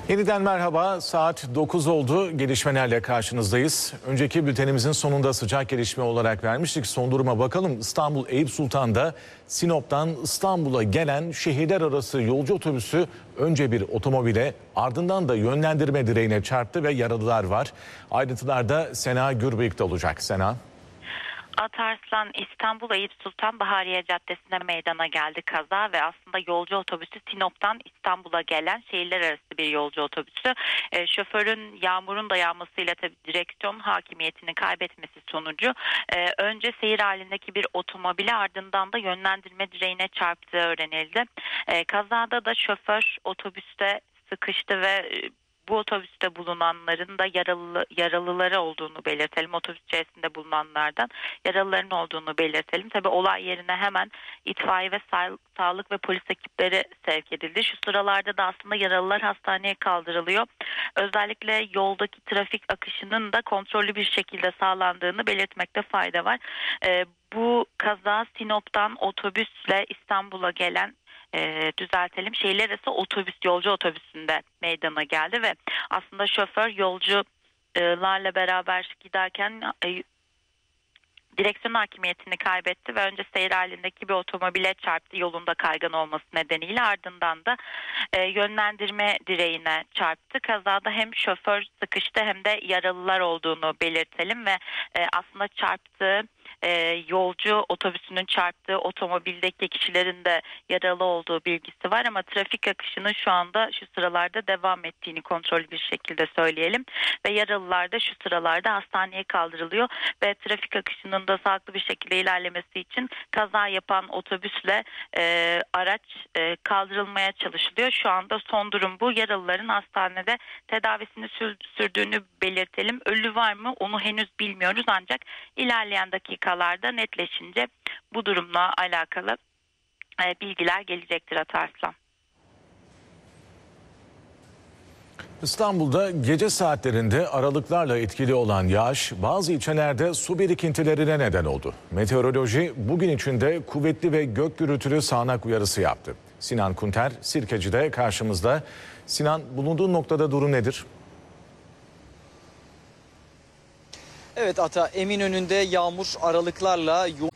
Yeniden merhaba. Saat 9 oldu. Gelişmelerle karşınızdayız. Önceki bültenimizin sonunda sıcak gelişme olarak vermiştik. Son duruma bakalım. İstanbul Eyüp Sultan'da Sinop'tan İstanbul'a gelen şehirler arası yolcu otobüsü önce bir otomobile ardından da yönlendirme direğine çarptı ve yaralılar var. Ayrıntılarda Sena Gürbüz'de olacak. Sena. Atarslan İstanbul Eyüp Sultan Bahariye Caddesi'nde meydana geldi kaza ve aslında yolcu otobüsü Sinop'tan İstanbul'a gelen şehirler arası bir yolcu otobüsü. Şoförün yağmurun da yağmasıyla tabii direksiyon hakimiyetini kaybetmesi sonucu önce seyir halindeki bir otomobile ardından da yönlendirme direğine çarptığı öğrenildi. Kazada da şoför otobüste sıkıştı ve bu otobüste bulunanların da yaralıları olduğunu belirtelim. Otobüs içerisinde bulunanlardan yaralıların olduğunu belirtelim. Tabii olay yerine hemen itfaiye ve sağlık ve polis ekipleri sevk edildi. Şu sıralarda da aslında yaralılar hastaneye kaldırılıyor. Özellikle yoldaki trafik akışının da kontrollü bir şekilde sağlandığını belirtmekte fayda var. Bu kaza Sinop'tan otobüsle İstanbul'a gelen şehirler arası yolcu otobüsünde meydana geldi ve aslında şoför yolcularla beraber giderken direksiyon hakimiyetini kaybetti ve önce seyir halindeki bir otomobile çarptı yolunda kaygan olması nedeniyle, ardından da yönlendirme direğine çarptı. Kazada hem şoför sıkıştı hem de yaralılar olduğunu belirtelim ve aslında çarptığı yolcu otobüsünün çarptığı otomobildeki kişilerin de yaralı olduğu bilgisi var ama trafik akışının şu anda şu sıralarda devam ettiğini kontrollü bir şekilde söyleyelim ve yaralılar da şu sıralarda hastaneye kaldırılıyor ve trafik akışının da sağlıklı bir şekilde ilerlemesi için kaza yapan otobüsle araç kaldırılmaya çalışılıyor. Şu anda son durum bu. Yaralıların hastanede tedavisini sürdüğünü belirtelim. Ölü var mı? Onu henüz bilmiyoruz ancak ilerleyen dakikalarda netleşince bu durumla alakalı bilgiler gelecektir Atarslan. İstanbul'da gece saatlerinde aralıklarla etkili olan yağış bazı ilçelerde su birikintilerine neden oldu. Meteoroloji bugün içinde kuvvetli ve gök gürültülü sağanak uyarısı yaptı. Sinan Kunter Sirkeci'de karşımızda. Sinan, bulunduğun noktada durum nedir? Evet Ata, Eminönü'nde yağmur aralıklarla